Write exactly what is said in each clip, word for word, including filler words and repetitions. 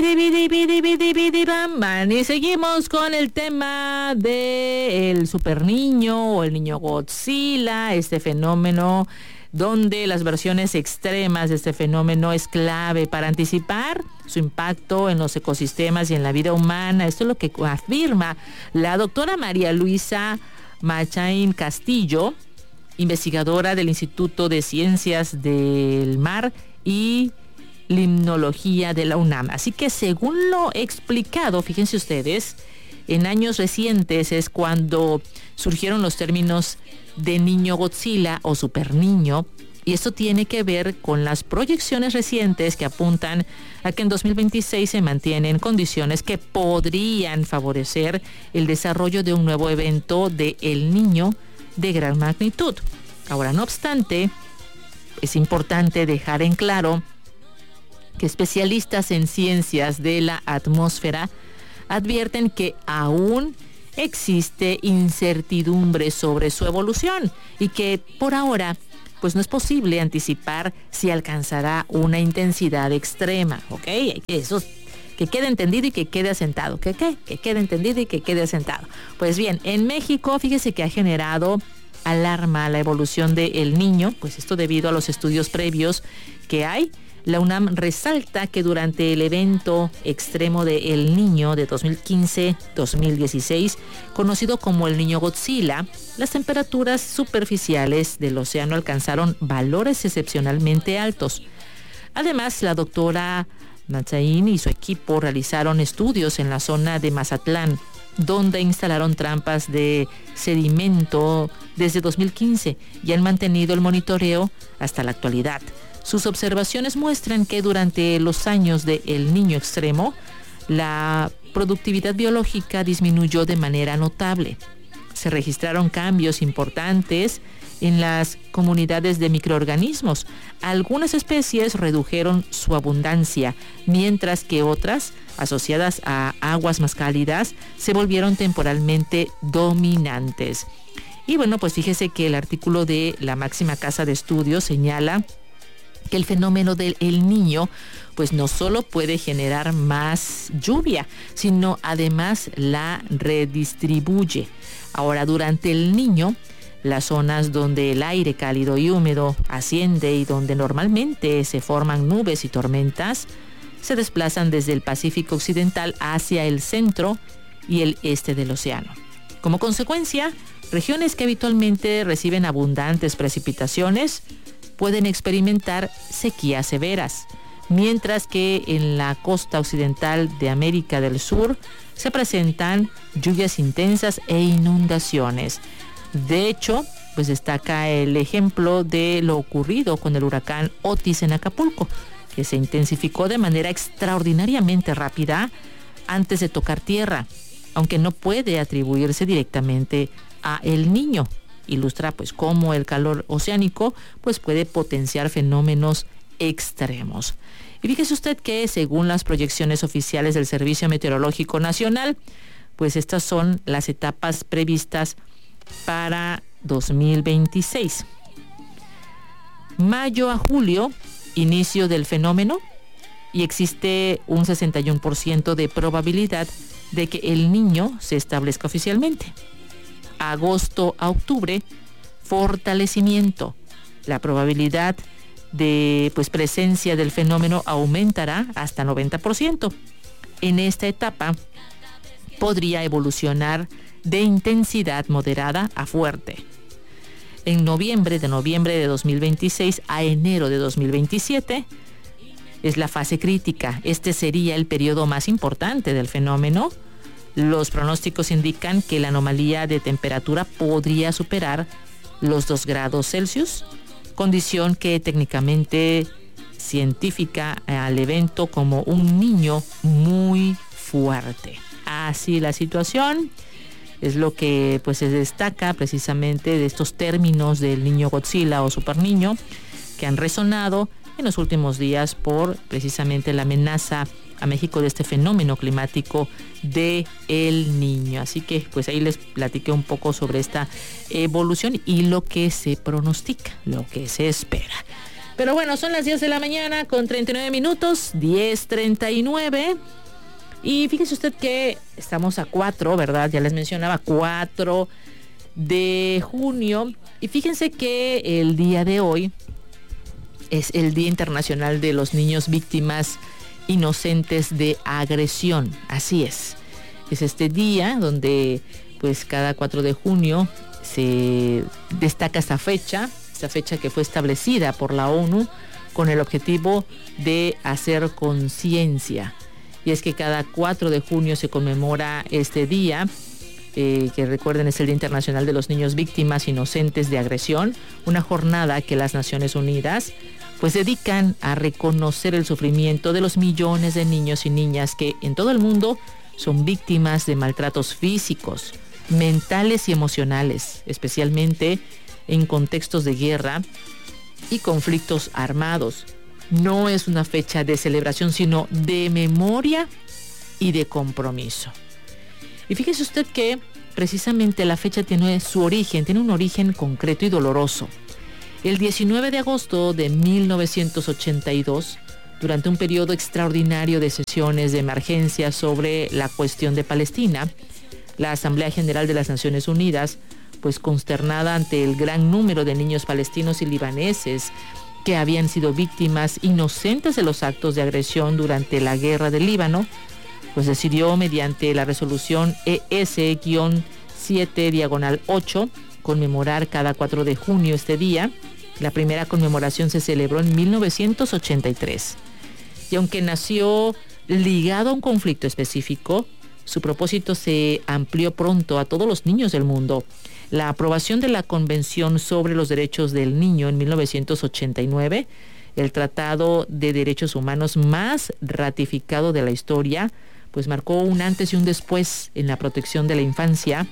Y seguimos con el tema del super niño o el niño Godzilla, este fenómeno donde las versiones extremas de este fenómeno es clave para anticipar su impacto en los ecosistemas y en la vida humana. Esto es lo que afirma la doctora María Luisa Machain Castillo, investigadora del Instituto de Ciencias del Mar y Limnología de la UNAM. Así que según lo explicado, fíjense ustedes, en años recientes es cuando surgieron los términos de niño Godzilla o super niño, y esto tiene que ver con las proyecciones recientes que apuntan a que en dos mil veintiséis se mantienen condiciones que podrían favorecer el desarrollo de un nuevo evento de El Niño de gran magnitud. Ahora, no obstante, es importante dejar en claro que especialistas en ciencias de la atmósfera advierten que aún existe incertidumbre sobre su evolución y que por ahora pues no es posible anticipar si alcanzará una intensidad extrema, ¿ok? Eso que quede entendido y que quede asentado, ¿qué qué? Que quede entendido y que quede asentado. Pues bien, en México, fíjese que ha generado alarma la evolución de El Niño, pues esto debido a los estudios previos que hay. La UNAM resalta que durante el evento extremo de El Niño de dos mil quince a dos mil dieciséis, conocido como el Niño Godzilla, las temperaturas superficiales del océano alcanzaron valores excepcionalmente altos. Además, la doctora Machain y su equipo realizaron estudios en la zona de Mazatlán, donde instalaron trampas de sedimento desde dos mil quince y han mantenido el monitoreo hasta la actualidad. Sus observaciones muestran que durante los años de El Niño extremo, la productividad biológica disminuyó de manera notable. Se registraron cambios importantes en las comunidades de microorganismos. Algunas especies redujeron su abundancia, mientras que otras, asociadas a aguas más cálidas, se volvieron temporalmente dominantes. Y bueno, pues fíjese que el artículo de la máxima casa de estudios señala que el fenómeno del El Niño pues no solo puede generar más lluvia, sino además la redistribuye. Ahora, durante El Niño, las zonas donde el aire cálido y húmedo asciende y donde normalmente se forman nubes y tormentas, se desplazan desde el Pacífico Occidental hacia el centro y el este del océano. Como consecuencia, regiones que habitualmente reciben abundantes precipitaciones pueden experimentar sequías severas, mientras que en la costa occidental de América del Sur se presentan lluvias intensas e inundaciones. De hecho, pues destaca el ejemplo de lo ocurrido con el huracán Otis en Acapulco, que se intensificó de manera extraordinariamente rápida antes de tocar tierra, aunque no puede atribuirse directamente a El Niño. Ilustra pues cómo el calor oceánico pues puede potenciar fenómenos extremos. Y fíjese usted que según las proyecciones oficiales del Servicio Meteorológico Nacional, pues estas son las etapas previstas para dos mil veintiséis. Mayo a julio, inicio del fenómeno, y existe un sesenta y uno por ciento de probabilidad de que El Niño se establezca oficialmente. Agosto a octubre, fortalecimiento. La probabilidad de pues, presencia del fenómeno aumentará hasta noventa por ciento. En esta etapa podría evolucionar de intensidad moderada a fuerte. En noviembre, de noviembre de dos mil veintiséis a enero de dos mil veintisiete, es la fase crítica. Este sería el periodo más importante del fenómeno. Los pronósticos indican que la anomalía de temperatura podría superar los dos grados Celsius, condición que técnicamente científica al evento como un niño muy fuerte. Así la situación es lo que pues se destaca precisamente de estos términos del niño Godzilla o super niño que han resonado en los últimos días por precisamente la amenaza a México de este fenómeno climático de El Niño. Así que pues ahí les platiqué un poco sobre esta evolución y lo que se pronostica, lo que se espera. Pero bueno, son las diez de la mañana con treinta y nueve minutos, diez treinta y nueve. Y fíjese usted que estamos a cuatro, ¿verdad? Ya les mencionaba, cuatro de junio. Y fíjense que el día de hoy es el Día Internacional de los Niños Víctimas Inocentes de Agresión. Así es. Es este día donde, pues, cada cuatro de junio se destaca esta fecha, esta fecha que fue establecida por la ONU con el objetivo de hacer conciencia. Y es que cada cuatro de junio se conmemora este día, eh, que recuerden es el Día Internacional de los Niños Víctimas Inocentes de Agresión, una jornada que las Naciones Unidas pues dedican a reconocer el sufrimiento de los millones de niños y niñas que en todo el mundo son víctimas de maltratos físicos, mentales y emocionales, especialmente en contextos de guerra y conflictos armados. No es una fecha de celebración, sino de memoria y de compromiso. Y fíjese usted que precisamente la fecha tiene su origen, tiene un origen concreto y doloroso. El diecinueve de agosto de mil novecientos ochenta y dos, durante un periodo extraordinario de sesiones de emergencia sobre la cuestión de Palestina, la Asamblea General de las Naciones Unidas, pues consternada ante el gran número de niños palestinos y libaneses que habían sido víctimas inocentes de los actos de agresión durante la guerra del Líbano, pues decidió mediante la resolución E S siete diagonal ocho conmemorar cada cuatro de junio este día. La primera conmemoración se celebró en mil novecientos ochenta y tres. Y aunque nació ligado a un conflicto específico, su propósito se amplió pronto a todos los niños del mundo. La aprobación de la Convención sobre los Derechos del Niño en mil novecientos ochenta y nueve, el Tratado de Derechos Humanos más ratificado de la historia, pues marcó un antes y un después en la protección de la infancia,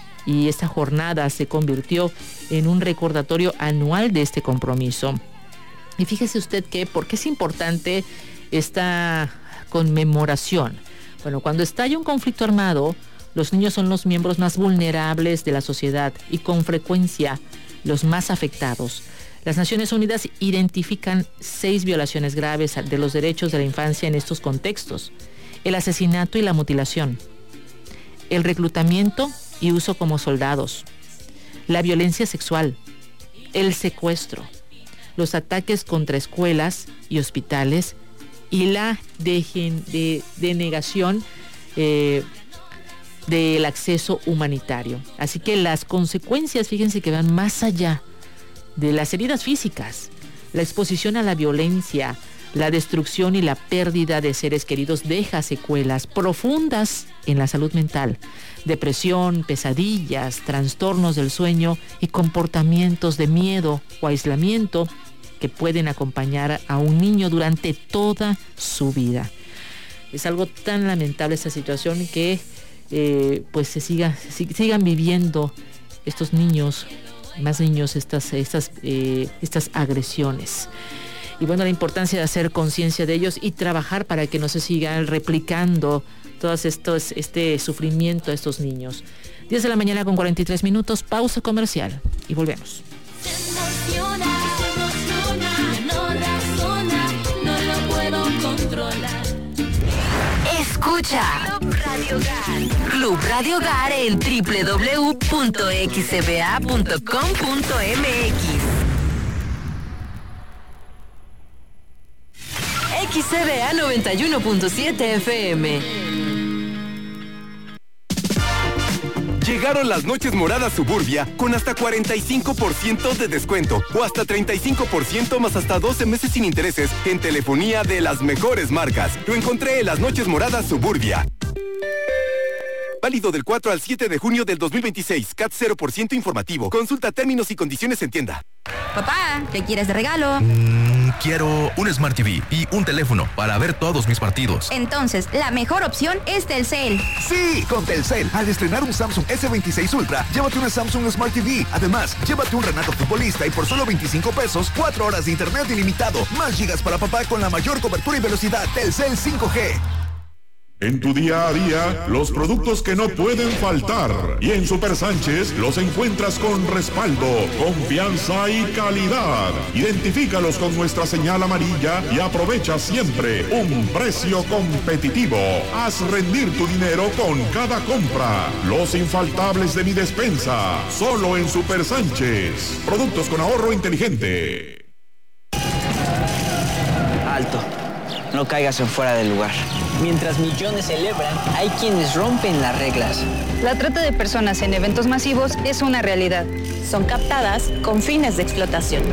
y esta jornada se convirtió en un recordatorio anual de este compromiso. Y fíjese usted que, ¿por qué es importante esta conmemoración? Bueno, cuando estalla un conflicto armado, los niños son los miembros más vulnerables de la sociedad y con frecuencia los más afectados. Las Naciones Unidas identifican seis violaciones graves de los derechos de la infancia en estos contextos: el asesinato y la mutilación, el reclutamiento y uso como soldados, la violencia sexual, el secuestro, los ataques contra escuelas y hospitales y la degen- de- denegación eh, del acceso humanitario. Así que las consecuencias, fíjense que van más allá de las heridas físicas. La exposición a la violencia, la destrucción y la pérdida de seres queridos deja secuelas profundas en la salud mental, depresión, pesadillas, trastornos del sueño y comportamientos de miedo o aislamiento que pueden acompañar a un niño durante toda su vida. Es algo tan lamentable esta situación que eh, pues se siga, se sigan viviendo estos niños, más niños, estas, estas, eh, estas agresiones. Y bueno, la importancia de hacer conciencia de ellos y trabajar para que no se sigan replicando todos estos, este sufrimiento a estos niños. diez de la mañana con cuarenta y tres minutos, pausa comercial y volvemos. Se emociona, se emociona, no razona, no lo puedo controlar. Escucha Club Radio Hogar. Club Radio Hogar en doble u doble u doble u punto x c b a punto com punto m x. X C B A noventa y uno punto siete F M. Llegaron las noches moradas Suburbia con hasta cuarenta y cinco por ciento de descuento o hasta treinta y cinco por ciento más hasta doce meses sin intereses en telefonía de las mejores marcas. Lo encontré en las noches moradas Suburbia. Válido del cuatro al siete de junio del dos mil veintiséis. C A T cero por ciento informativo. Consulta términos y condiciones en tienda. Papá, ¿qué quieres de regalo? Mm, quiero un Smart T V y un teléfono para ver todos mis partidos. Entonces, la mejor opción es Telcel. Sí, con Telcel, al estrenar un Samsung ese veintiséis Ultra, llévate una Samsung Smart T V. Además, llévate un Renato futbolista y por solo veinticinco pesos, cuatro horas de internet ilimitado, más gigas para papá con la mayor cobertura y velocidad. Telcel cinco G. En tu día a día, los productos que no pueden faltar. Y en Super Sánchez los encuentras con respaldo, confianza y calidad. Identifícalos con nuestra señal amarilla y aprovecha siempre un precio competitivo. Haz rendir tu dinero con cada compra. Los infaltables de mi despensa, solo en Super Sánchez. Productos con ahorro inteligente. Alto. No caigas en fuera del lugar. Mientras millones celebran, hay quienes rompen las reglas. La trata de personas en eventos masivos es una realidad. Son captadas con fines de explotación.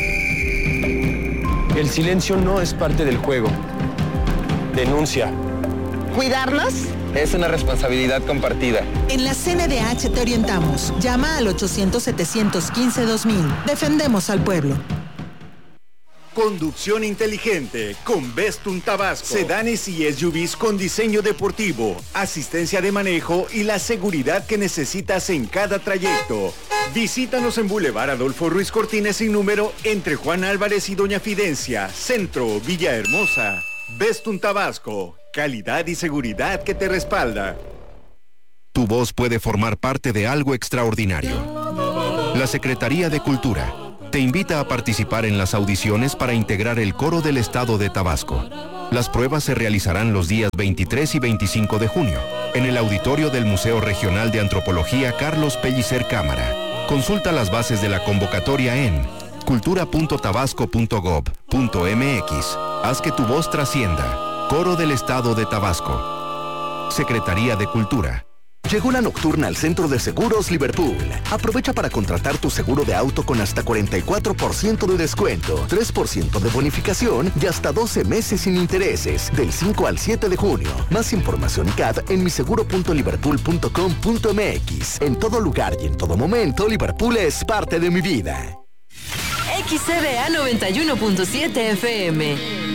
El silencio no es parte del juego. Denuncia. ¿Cuidarnos? Es una responsabilidad compartida. En la C N D H te orientamos. Llama al ochocientos, setecientos quince, dos mil. Defendemos al pueblo. Conducción inteligente con Bestun Tabasco. Sedanes y S U Vs con diseño deportivo, asistencia de manejo y la seguridad que necesitas en cada trayecto. Visítanos en Boulevard Adolfo Ruiz Cortines sin número entre Juan Álvarez y Doña Fidencia, Centro, Villahermosa. Bestun Tabasco, calidad y seguridad que te respalda. Tu voz puede formar parte de algo extraordinario. La Secretaría de Cultura te invita a participar en las audiciones para integrar el coro del estado de Tabasco. Las pruebas se realizarán los días veintitrés y veinticinco de junio, en el auditorio del Museo Regional de Antropología Carlos Pellicer Cámara. Consulta las bases de la convocatoria en cultura punto tabasco punto gob punto m x. Haz que tu voz trascienda. Coro del estado de Tabasco. Secretaría de Cultura. Llegó la nocturna al Centro de Seguros Liverpool. Aprovecha para contratar tu seguro de auto con hasta cuarenta y cuatro por ciento de descuento, tres por ciento de bonificación y hasta doce meses sin intereses, del cinco al siete de junio. Más información y C A D en mi seguro punto liverpool punto com punto m x. En todo lugar y en todo momento, Liverpool es parte de mi vida. X C B A noventa y uno punto siete F M.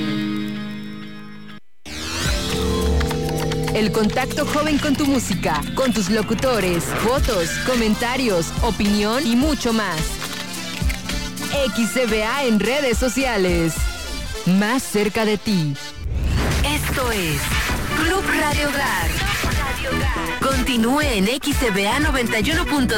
El contacto joven con tu música, con tus locutores, fotos, comentarios, opinión y mucho más. X C B A en redes sociales. Más cerca de ti. Esto es Club Radio Hogar. Continúe en X C B A noventa y uno punto